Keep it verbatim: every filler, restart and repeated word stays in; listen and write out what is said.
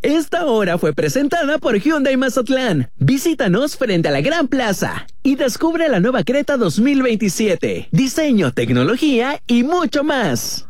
Esta hora fue presentada por Hyundai Mazatlán. Visítanos frente a la Gran Plaza y descubre la nueva Creta dos mil veintisiete. Diseño, tecnología y mucho más.